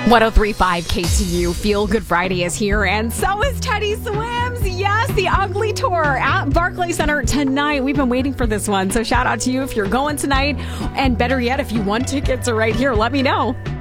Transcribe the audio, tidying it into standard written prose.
1035 KTU. Feel Good Friday is here, and so is Teddy Swims. Yes, the Ugly Tour at Barclays Center tonight. We've been waiting for this one, so shout out to you if you're going tonight. And better yet, if you want tickets are right here, let me know.